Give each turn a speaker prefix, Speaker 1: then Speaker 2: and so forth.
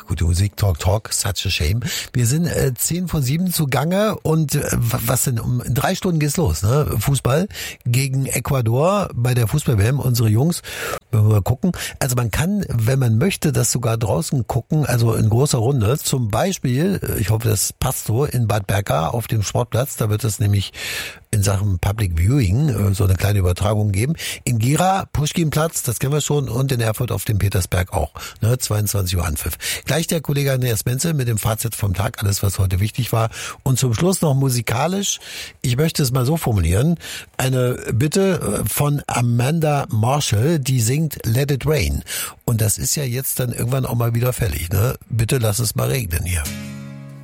Speaker 1: gute Musik, Talk, such a shame. Wir sind 6:50 zugange und was denn, um 3 Stunden geht's los, ne? Fußball gegen Ecuador bei der Fußball-WM, unsere Jungs. Wenn wir mal gucken. Also man kann, wenn man möchte, das sogar draußen gucken, also in großer Runde. Zum Beispiel, ich hoffe, das passt so, in Bad Berka auf dem Sportplatz. Da wird es nämlich in Sachen Public Viewing so eine kleine Übertragung geben. In Gera, Puschkinplatz, das kennen wir schon, und in Erfurt auf dem Petersberg auch. 22 Uhr Anpfiff. Gleich der Kollege Andreas Menzel mit dem Fazit vom Tag, alles was heute wichtig war. Und zum Schluss noch musikalisch, ich möchte es mal so formulieren, eine Bitte von Amanda Marshall, die singt Let It Rain. Und das ist ja jetzt dann irgendwann auch mal wieder fällig, ne? Bitte lass es mal regnen hier.